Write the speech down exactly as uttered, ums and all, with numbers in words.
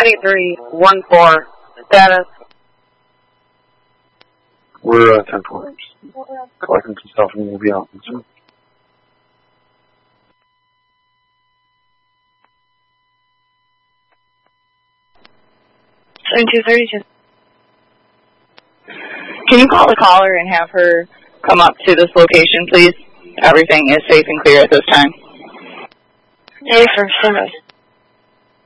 ninety-three one four, status. We're uh, ten four. Collecting some stuff and we'll be out soon. seventy-two thirty-two. Can you call the caller and have her come up to this location, please? Everything is safe and clear at this time. eighty-first, standby.